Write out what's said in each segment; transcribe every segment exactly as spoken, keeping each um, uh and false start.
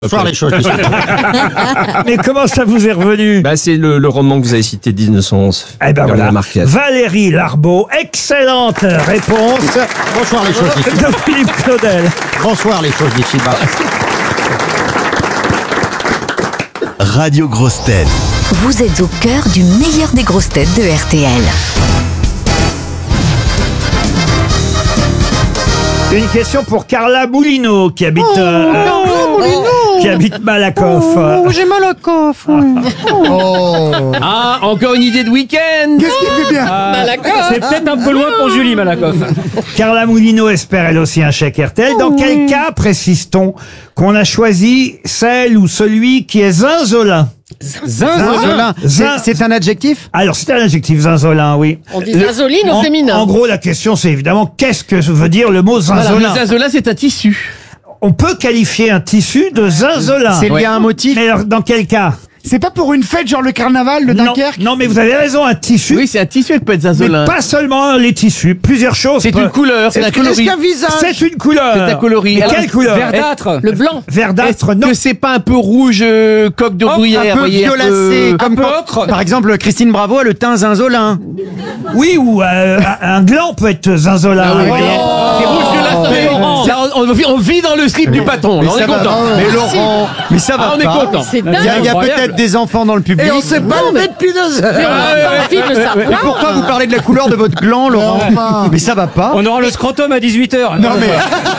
Bonsoir les choses. Mais comment ça vous est revenu? Bah, c'est le, le roman que vous avez cité, dix-neuf cent onze. Eh ben voilà. Marquez. Valérie Larbaud, excellente réponse. Bonsoir les choses d'ici. De Philippe Claudel. Bonsoir les choses d'ici bas. Radio Grosses Têtes. Vous êtes au cœur du meilleur des grosses têtes de R T L. Une question pour Carla Moulineau qui habite Oh, euh, Carla Moulineau. qui habite Malakoff. Oh, j'ai mal à coffre. Oui. Ah, encore une idée de week-end. Qu'est-ce qui fait bien? C'est peut-être un peu loin pour Julie Malakoff. Carla Moulineau espère elle aussi un chèque R T L. Dans Oh, quel oui. cas précise-t-on qu'on a choisi celle ou celui qui est zinzolin? Zinzolin. Zin- C'est c'est un adjectif? Alors c'est un adjectif zinzolin, oui. On dit zinzoline au En, féminin. en gros, la question c'est évidemment qu'est-ce que veut dire le mot Voilà, zinzolin? le zinzolin, c'est un tissu. On peut qualifier un tissu de zinzolin. C'est lié à un motif? Mais alors, dans quel cas? C'est pas pour une fête, genre le carnaval, le non, Dunkerque? non, mais vous avez raison, un tissu. Oui, c'est un tissu, elle peut être mais zinzolin. pas seulement les tissus, plusieurs choses. C'est peuvent- une couleur, c'est un coloris. visage? C'est une couleur. C'est un coloris. Mais Alors, quelle couleur? Verdâtre. Le blanc. Verdâtre, Est-ce non. que c'est pas un peu rouge, euh, coque de bruyère, Un peu voyez, un violacé, peu- comme peu quand- ocre. Par exemple, Christine Bravo a le teint zinzolin. Oui, ou euh, un un gland peut être zinzolin. Ah oui, vous oui. voyez. C'est rouge violacé. Ça, on, on vit- on vit dans le slip du patron, là, on est ça va- content. Mais Laurent, mais ça va Ah, on est pas. content. C'est Il y a, il y a Incroyable. peut-être des enfants dans le public. Et on sait pas lever depuis deux heures. ouais, Vive le sapin. Mais pourquoi vous parlez de la couleur de votre gland, Laurent? Mais ça va pas. On aura le scrotum à dix-huit heures. Non mais,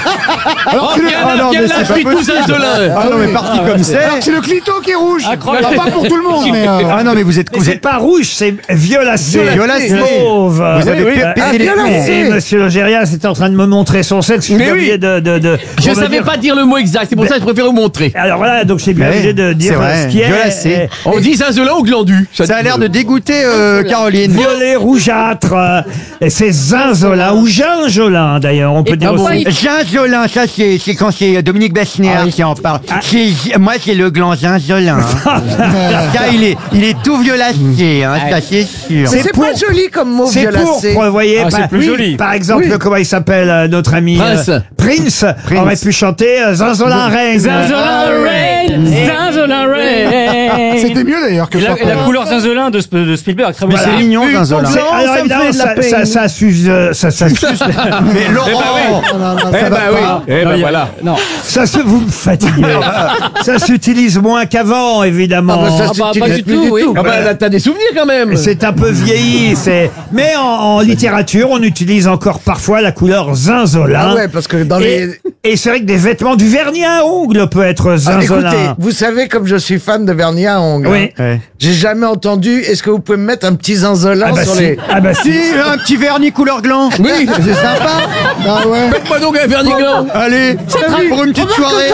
Alors, viens Ah là, non, viens mais là, c'est je pas suis tout possible. zinzolin. ah non mais parti comme c'est. C'est le clito qui est rouge. Incroyable. Pas pour tout le monde. Mais euh, Ah non mais vous êtes Mais vous c'est êtes pas rouge, c'est violacé. Violacé. Mauve. Vous avez Oui, pe- oui. pété les Ah, plombs. Et monsieur Logérias est en train de me montrer son sexe. Je suis Mais bien oui. obligé de, de, de- Je on va savais dire- pas dire le mot exact, c'est pour ça que je préfère vous montrer. Alors voilà, donc j'ai bien Mais obligé de dire c'est vrai, ce qui est. violacé. euh, On dit zinzolin ou glandu. Ça a l'air de dégoûter euh, Caroline. Violet, rougeâtre, euh, et c'est zinzolin ou ginjolin d'ailleurs, on peut Et dire pourquoi aussi. il- Ginzolin, ça c'est c'est quand c'est Dominique Besnéard qui en parle. C'est- Moi c'est le gland ginzolin. Hein. Ça il est il est tout violacé, hein, ça c'est sûr. C'est pour- joli comme mot C'est pour, vous voyez, Ah, c'est par, plus joli. par exemple, comment il s'appelle euh, notre ami Prince. euh, Prince, aurait pu chanter euh, Zinzolin Reign. Zinzolin Rain. Zinzolin Rain. C'était mieux d'ailleurs que Et la, et la couleur zinzolin de, Sp- de Spielberg. Très bien. C'est mignon Zinzolin. C'est- Alors évidemment, ça, ça, ça, s'use- euh, ça, ça, s'use- Mais Laurent, Eh bah oui. Eh Non, bah il y a- voilà. Non. ça se vous me fatiguez. Ça s'utilise moins qu'avant, évidemment. Ah bah, pas du tout, oui. Ah bah là, t'as des souvenirs quand même. C'est un peu vieilli, c'est. Mais en, en littérature, on utilise encore parfois la couleur zinzolin. Ah ouais, parce que dans Et, les... et c'est vrai que des vêtements, du vernis à ongles peut être Ah, zinzolin. écoutez, vous savez, comme je suis fan de vernis à ongles, Oui. hein, j'ai jamais entendu, est-ce que vous pouvez me mettre un petit zinzolin Ah bah sur si. les... Ah bah si. si un petit vernis couleur gland. Oui. C'est sympa. Ah ouais. Faites-moi donc un vernis gland. Allez, pour une petite soirée.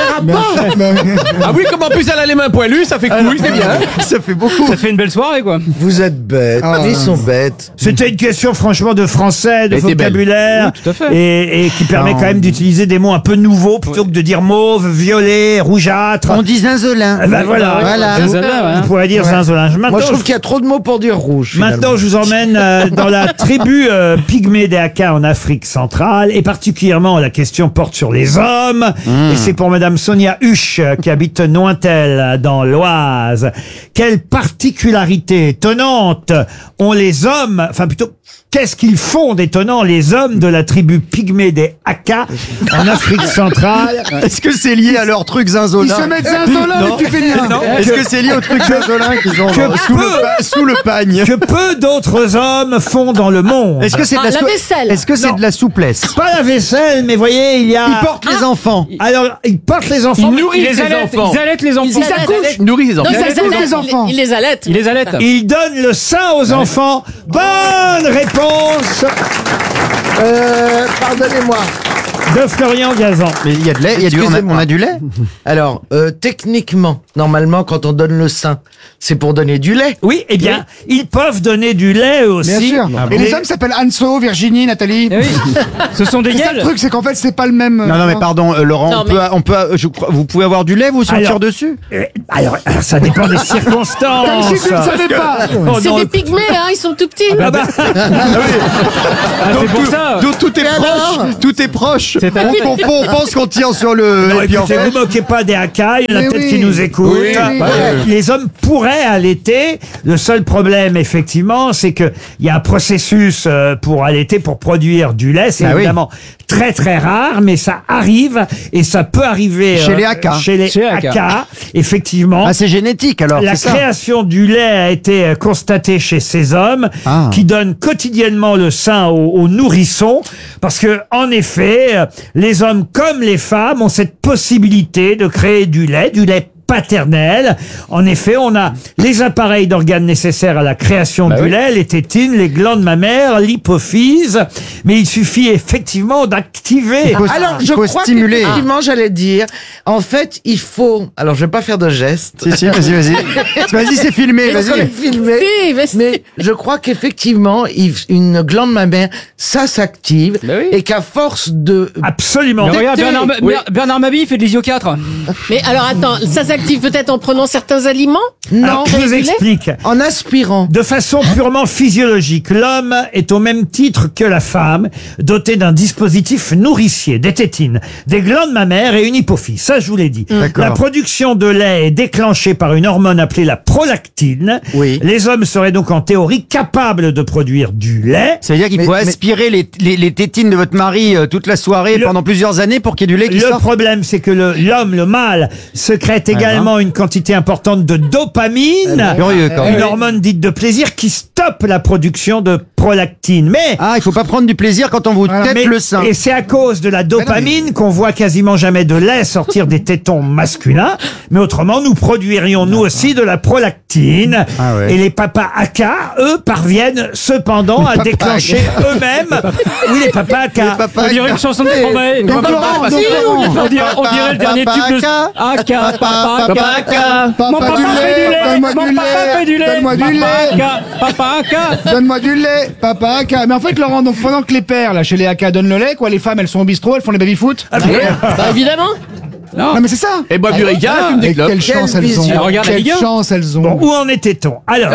Ah oui, comme en plus elle a les mains poilues, ça fait cool, c'est bien. Ça fait beaucoup. Ça fait une belle soirée, quoi. Vous êtes bêtes, Ah. ils sont bêtes. C'était une question franchement de français, de Elle était belle. vocabulaire, Oui, tout à fait. et, et qui permet Non. quand même d'utiliser des mots un peu nouveaux plutôt que de dire mauve, violet, rougeâtre. On dit zinzolin. Eh ben voilà. Voilà. Vous, Zinzolin, ouais. vous pourrez dire zinzolin. Maintenant, Moi, je trouve qu'il y a trop de mots pour dire rouge. Maintenant, je vous emmène euh, dans la tribu euh, pygmée des Hakka en Afrique centrale, et particulièrement la question porte sur les hommes, et c'est pour Madame Sonia Huche euh, qui habite Nointel euh, dans l'Oise. Quelle particularité étonnante ont les hommes, enfin plutôt, qu'est-ce qu'ils font d'étonnant les hommes de la tribu pygmée des Hakka en Afrique centrale? Est-ce que c'est lié à leur truc zinzolin? Ils se mettent zinzolin, Non. les Tupéniens. Non. Est-ce que c'est lié au truc zinzolin qu'ils ont que dans- sous, le, peu- pa- sous le pagne? Que peu d'autres hommes font dans le monde. Est-ce que c'est de Ah, la, la sou- vaisselle. Est-ce que c'est Non. de la souplesse? Pas la vaisselle, mais voyez, il y a... Ils portent les enfants. Alors, ils portent les enfants. Ils nourrissent Ils les les allaitent, enfants. ils allaitent les enfants. Ils accouchent. Ils nourrissent les Non, enfants. ils allaitent allaitent, les enfants. Il, il les allaitent. Ils les allaitent. Ils donnent le sein aux enfants. Bonne réponse Euh, pardonnez-moi. de Florian Gazan. Mais il y a de lait, il y a du, on, a, Excusez-moi. on a du lait. Alors, euh, techniquement, normalement, quand on donne le sein, c'est pour donner du lait. Oui, eh bien, ils peuvent donner du lait aussi. Bien sûr. Ah Et bon. les hommes s'appellent Anso, Virginie, Nathalie. Eh oui. Ce sont des C'est ça le gueules. truc, c'est qu'en fait, c'est pas le même. Non, non, mais euh, pardon, euh, Laurent, Non, on peut, on peut, je crois, vous pouvez avoir du lait, vous sentir Alors- dessus? Euh, Alors, alors, ça dépend des Comme circonstances. si tu ne savais pas. Oh, C'est non. des pygmées, hein, ils sont tout petits. Ah bah, Ah, c'est pour ça. Donc tout est proche, tout est proche. C'est un- On, on- on pense qu'on tire sur le. Non, et puis en écoutez, fait- vous moquez pas des haka, il y en a Mais peut-être oui. qui nous écoutent. Oui, oui. Euh, Les hommes pourraient allaiter. Le seul problème, effectivement, c'est que il y a un processus euh, pour allaiter, pour produire du lait. C'est Ah oui. évidemment très très rare, mais ça arrive et ça peut arriver Chez euh, les haka. Chez les Chez haka. haka, effectivement. Ah, c'est génétique alors. La c'est ça. création du lait a été euh, constatée chez ces hommes Ah. qui donnent quotidiennement le sein aux, aux nourrissons parce que, en effet, euh, les hommes comme les femmes ont cette possibilité de créer du lait, du lait paternel. En effet, on a les appareils d'organes nécessaires à la création du lait, les tétines, les glandes mammaires, l'hypophyse, mais il suffit effectivement d'activer. Faut- Alors, il je faut crois stimuler. qu'effectivement, j'allais dire, en fait, il faut... Alors, je vais pas faire de gestes. Si, si, vas-y, vas-y. Vas-y, c'est filmé, Et on va vas-y. le filmer. Si, mais c'est- Mais je crois qu'effectivement, il- une glande mammaire, ça s'active. Bah oui. Et qu'à force de... Absolument. Mais regarde, D'été. Bernard, Ma- Oui. Ber- Bernard Mabille fait de l'Isio quatre. Mais alors attends, ça s'active peut-être en prenant certains aliments? Alors, je Créer vous du lait explique. En aspirant. De façon purement physiologique, l'homme est au même titre que la femme, doté d'un dispositif nourricier, des tétines, des glandes mammaires et une hypophyse. Ça, je vous l'ai dit. D'accord. La production de lait est déclenchée par une hormone appelée la prolactine. Oui. Les hommes seraient donc en théorie capables de produire du lait. Ça veut dire qu'il Mais- faut mais- aspirer les, les, les tétines de votre mari euh, toute la soirée Le- pendant plusieurs années pour qu'il y ait du lait qui Le sorte. problème, c'est que le- l'homme, le mâle, sécrète également une quantité importante de dopamine, Curieux, quand même. une hormone dite de plaisir qui stoppe la production de prolactine. Mais Ah, il faut pas prendre du plaisir quand on vous tête Mais- le sein. Et c'est à cause de la dopamine qu'on voit quasiment jamais de lait sortir des tétons masculins. Mais autrement, nous produirions nous aussi de la prolactine. Ah ouais. Et les papas aka, eux, parviennent cependant à déclencher eux-mêmes. Oui, les papas aka. Papa, On dirait une chanson de Stromae. Donc, Laurent, donc, Laurent. On dirait, on dirait le dernier tube de... Papa, Aka, papa, aka, aka. Mon Papa papa du fait lait, du lait. donne-moi Mon du papa lait, fait du lait. donne-moi du Papa lait. aka, papa aka. Donne-moi du lait, papa Aka. Mais en fait, Laurent, donc pendant que les pères, là, chez les Aka, donnent le lait, quoi, les femmes, elles sont au bistrot, elles font les baby-foot. Ah, Bah évidemment. Non, mais c'est ça. Et bois du Riga, fume des Et clopes. quelle chance Quelle elles ont. vision. Regarde la Quelle Ligue un. chance elles ont. Bon, où en était-on? Alors.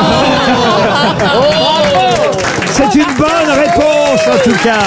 C'est une bonne réponse, en tout cas.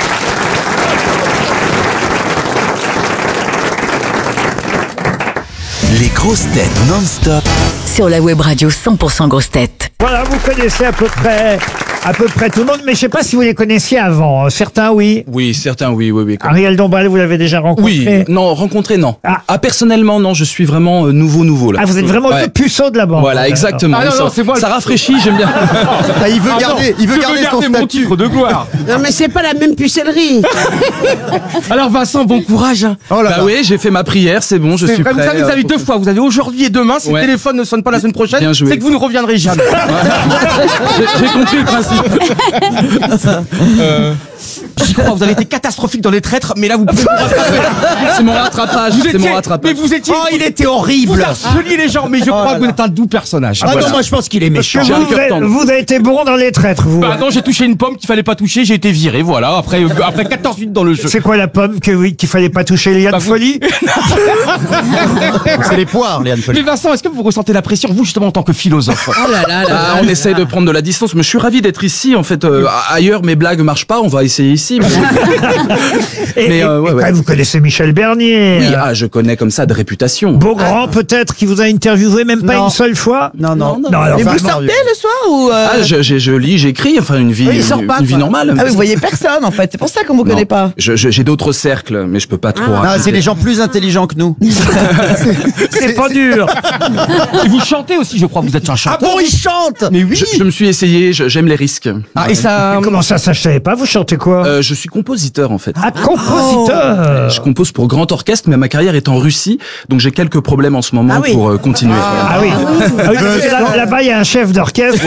Les grosses têtes non-stop Sur la web radio cent pour cent grosses têtes. Voilà, vous connaissez à peu près, à peu près tout le monde, mais je sais pas si vous les connaissiez avant. Certains, oui. Oui, certains, oui, oui, oui. Ariel Dombal, vous l'avez déjà Oui, rencontré. non, rencontrer, non. Ah. Ah, personnellement, non, je suis vraiment euh, nouveau, nouveau, là. Ah, vous êtes vraiment Ouais. le puceau de la bande. Voilà, exactement. Ah non, ça, non, c'est moi le- ça rafraîchit, j'aime bien. Ah, il veut garder, il veut Je garder veux son garder mon statut. titre de gloire. Non, mais c'est pas la même pucellerie. Alors Vincent, bon courage. hein. Oh là Bah là. oui, j'ai fait ma prière, c'est bon, je C'est suis vrai, prêt. vous savez, vous euh, avez pour- deux fois. Vous avez aujourd'hui et demain. Si Ouais. le téléphone ne sonne pas la semaine prochaine, Bien joué. c'est que vous ne reviendrez jamais. J'ai j'ai compris le principe. Euh, J'y crois, vous avez été catastrophique dans les traîtres, mais là vous pouvez vous rattraper. c'est mon rattrapage, Vous c'est étiez, mon rattrapage. mais vous étiez. Oh, il était horrible. Vous harceliez les gens, mais je crois que vous êtes un doux personnage. Ah non, moi je pense qu'il est méchant. J'ai un Vous, cœur avez- tendre. vous avez été bon dans les traîtres, vous. Bah non, j'ai touché une pomme qu'il fallait pas toucher, j'ai été viré, voilà, après, euh, après quatorze minutes dans le jeu. C'est quoi la pomme que oui, qu'il fallait pas toucher, Liane Bah, vous- Folie? C'est les poires, Léane Folie. Mais Vincent, est-ce que vous ressentez la pression, vous justement en tant que philosophe? Oh là là là. Ah, on essaye de prendre de la distance, mais je suis ravi d'être ici. En fait, euh, ailleurs mes blagues marchent pas, on va essayer ici. Et, Mais, et- euh, ouais, et ouais. quand vous connaissez Michel Bernier. Oui, euh, ah, je connais comme ça de réputation. Beaugrand, peut-être, qui vous a interviewé même pas Non. une seule fois? Non, non. Non, alors, Et vous vraiment, sortez le soir ou... euh, Ah, je, je, je lis, j'écris, enfin une vie, Oui, il sort une, pas, une vie quoi. normale. Ah oui, vous voyez personne en fait, c'est pour ça qu'on vous Non. connaît pas. Je- je- J'ai d'autres cercles, mais je peux pas trop. Non, raconter. c'est des gens plus intelligents que nous. c'est pas dur. Et vous chantez aussi, je crois, vous êtes un Ah chanteur. bon, il chante. Mais oui. Je, je me suis essayé, je- j'aime les risques. Ah, et ça. Comment ça, ça je savais pas? Vous chantez quoi? Euh, je suis compositeur en fait. Ah, compositeur. Je compose pour grand orchestre, mais ma carrière est en Russie, donc j'ai quelques problèmes en ce moment Ah oui. pour euh, continuer. Ah oui. Ah oui, parce que là- là-bas, il y a un chef d'orchestre.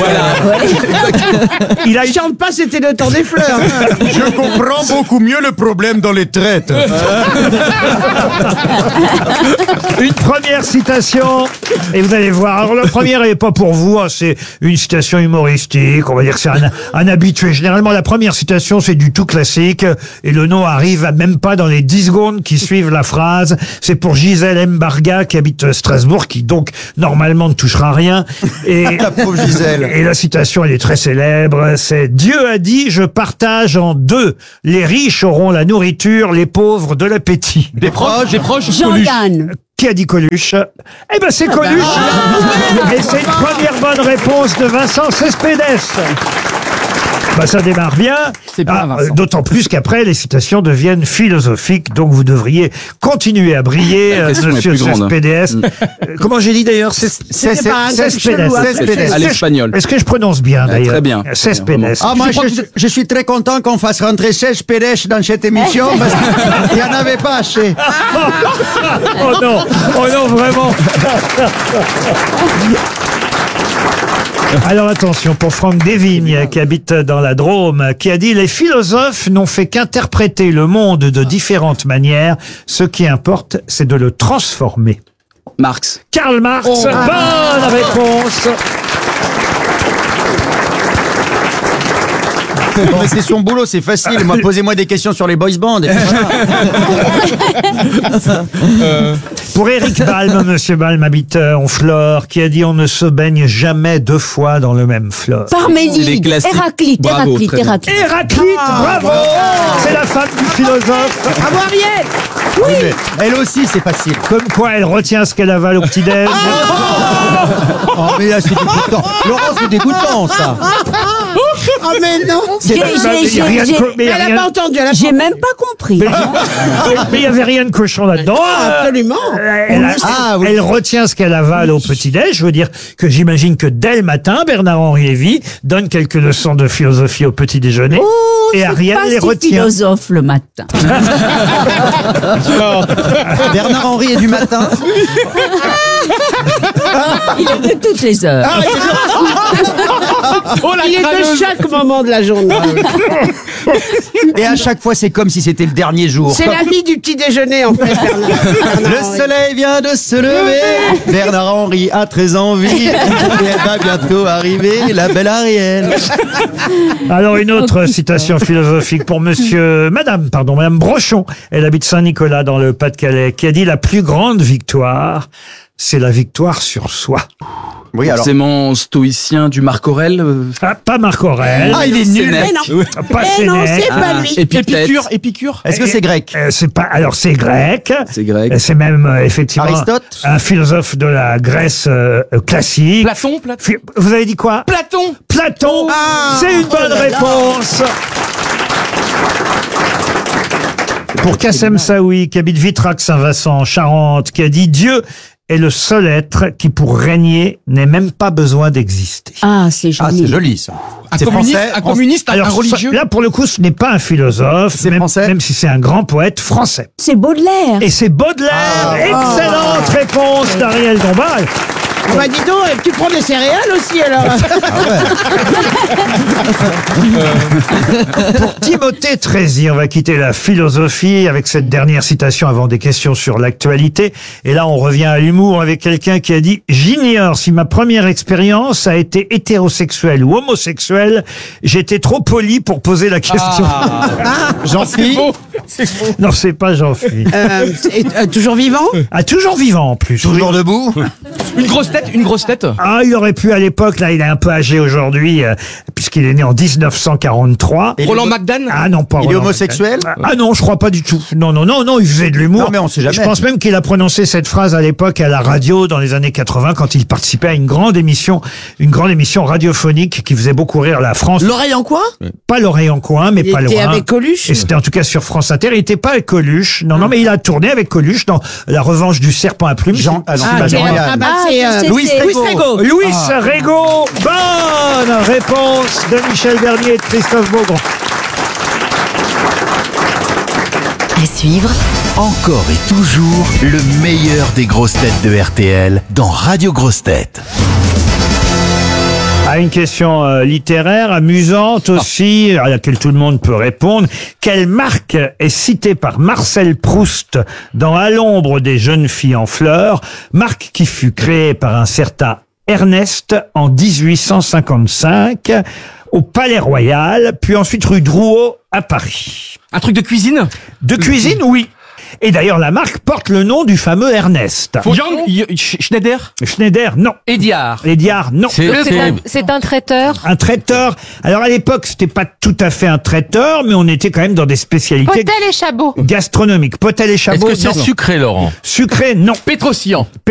Il a Il chante pas, c'était le temps des fleurs. Je comprends beaucoup mieux le problème dans les traites. une première citation. Et vous allez voir. Alors, la première, elle n'est pas pour vous. hein, c'est une citation humoristique. On va dire que c'est un, un habitué. Généralement, la première citation, c'est du tout classique. Et le nom arrive à même pas dans les dix secondes qui suivent la phrase. C'est pour Gisèle Mbarga qui habite Strasbourg, qui donc normalement ne touchera rien. Et La pauvre Gisèle. Et la citation, elle est très célèbre. C'est: Dieu a dit, je partage en deux. Les riches auront la nourriture, les pauvres de l'appétit. Des proches, des proches, Coluche. Jean-Yann. Qui a dit Coluche? Eh ben, c'est Coluche. Et c'est une première bonne réponse de Vincent Cespedes. Bah, ça démarre bien. C'est bien, Ah, Vincent. euh, D'autant plus qu'après, les citations deviennent philosophiques. Donc, vous devriez continuer à briller, La euh, pression est monsieur plus grande. Cespedes. Mm. Euh, Comment j'ai dit d'ailleurs? Ces- C'est- c'est- Cespedes. À l'espagnol. Est-ce que je prononce bien Ah, d'ailleurs? très bien. Cespedes. Ah, moi, je, je suis très content qu'on fasse rentrer seize pédèches dans cette émission parce qu'il n'y en avait pas assez. Oh non, oh non, vraiment. Alors attention, pour Franck Desvignes, qui habite dans la Drôme, qui a dit: les philosophes n'ont fait qu'interpréter le monde de différentes manières. Ce qui importe, c'est de le transformer. Marx. Karl Marx, Oh. bonne réponse. Non, mais c'est son boulot, c'est facile. Moi, posez-moi des questions sur les boys bands. Et puis voilà. Pour Éric Balme, monsieur Balme habite euh, Honfleur, qui a dit: on ne se baigne jamais deux fois dans le même fleuve. C'est des Parménide. classiques. Héraclite. Bravo, Héraclite. très bien. Héraclite. Héraclite, bravo. C'est la femme du philosophe. Ah, Ariel. Oui, mais elle aussi, c'est facile. Comme quoi elle retient ce qu'elle avale au petit-déj. Oh, mais là, c'est dégoûtant. Laurent, c'est dégoûtant, ça. Oh, mais non. J'ai- Bah, j'ai- il y a rien de j'ai- co- mais il y a Elle rien- n'a pas entendu. Elle a J'ai pas... même pas compris. Mais mais il y avait rien de cochon là-dedans. Euh, Absolument. Elle, a- Ah, oui. elle retient ce qu'elle avale au petit-déj. Je veux dire que j'imagine que dès le matin, Bernard-Henri Lévy donne quelques leçons de philosophie au petit-déjeuner. Oh, et c'est Ariel pas les si retient. philosophe le matin. Bernard Henry est du matin. Il est de toutes les heures. Oh la Il est de crâneuse. chaque moment de la journée. Et à chaque fois, c'est comme si c'était le dernier jour. C'est la vie du petit déjeuner, en fait, Bernard. Bernard Le Henry. soleil vient de se lever. Bernard Henry a très envie. Et elle va bientôt arriver, la belle Ariel. Alors une autre citation philosophique pour monsieur, madame, pardon, madame Brochon. Elle habite Saint-Nicolas dans le Pas-de-Calais, qui a dit: la plus grande victoire, c'est la victoire sur soi. Oui, alors. Forcément stoïcien du Marc Aurèle. euh, Ah, pas Marc Aurèle. Ah, il est nul. Sénèque. Mais non. Pas Eh non, Sénèque. c'est pas Ah, lui. Épictète. Épicure, Épicure. Est-ce que c'est grec? Euh, c'est pas. Alors c'est grec. C'est grec. Euh, C'est même euh, effectivement Aristote un philosophe de la Grèce euh, euh, classique. Platon, Platon. Fi- Vous avez dit quoi? Platon. Platon. Ah. C'est une bonne réponse. Pour Kassem Saoui, qui habite Vitrac-Saint-Vincent, en Charente, qui a dit: Dieu est le seul être qui, pour régner, n'ait même pas besoin d'exister. Ah, c'est Ah, joli. c'est joli, ça. Un C'est communiste, français. un communiste, un- un Alors, religieux. là, pour le coup, ce n'est pas un philosophe, C'est même, français même si c'est un grand poète français. C'est Baudelaire. Et c'est Baudelaire. Excellente réponse d'Ariel Dombal. Bah, dis donc, tu prends des céréales aussi, alors. Pour Timothée Trézy, on va quitter la philosophie avec cette dernière citation avant des questions sur l'actualité. Et là, on revient à l'humour avec quelqu'un qui a dit: j'ignore si ma première expérience a été hétérosexuelle ou homosexuelle. J'étais trop poli pour poser la question. Jean-Philippe. Non, c'est pas Jean-Philippe. Euh, c'est, euh, toujours vivant? Ah, toujours vivant en plus. Toujours debout. Une grosse tête, une grosse tête. Ah, il aurait pu à l'époque, là, il est un peu âgé aujourd'hui, euh, puisqu'il est né en dix-neuf cent quarante-trois. Et Roland les- McDan. Ah non, pas Il est Roland homosexuel? McDan. Ah non, je crois pas du tout. Non, non, non, non, il faisait de l'humour. Non, mais on sait jamais. Je pense même qu'il a prononcé cette phrase à l'époque à la radio dans les années quatre-vingts quand il participait à une grande émission, une grande émission radiophonique qui faisait beaucoup rire la France. L'oreille en quoi? Pas l'oreille en coin, mais Il pas était loin. avec Coluche? Et c'était en tout cas sur France Inter. Il était pas avec Coluche. Non, non, mais il a tourné avec Coluche dans La Revanche du Serpent à plumes. Jean, ah non, c'est Ah, pas tiens, Jean-Yann. ah, bah, Ah, c'est, euh, c'est- Louis c'est- Trégo. Trégo. Louis Rego. Bonne réponse de Michel Bernier et de Christophe Beaugrand. À suivre, Encore et toujours le meilleur des grosses têtes de R T L dans Radio Grosses Têtes. À une question euh, littéraire, amusante aussi, à laquelle tout le monde peut répondre. Quelle marque est citée par Marcel Proust dans À l'ombre des jeunes filles en fleurs, marque qui fut créée par un certain Ernest en dix-huit cent cinquante-cinq? au Palais Royal, puis ensuite rue Drouot à Paris. Un truc de cuisine? De cuisine, oui. Et d'ailleurs, la marque porte le nom du fameux Ernest. Young Y- Sch- Schneider? Schneider, non. Ediard? Ediard, non. C'est- Donc, C'est c'est- un, c'est un traiteur. Un traiteur. Alors à l'époque, c'était pas tout à fait un traiteur, mais on était quand même dans des spécialités et Chabot. gastronomiques. Potel et Est-ce Chabot, que c'est non. sucré, Laurent? Sucré, non. Pétrosian?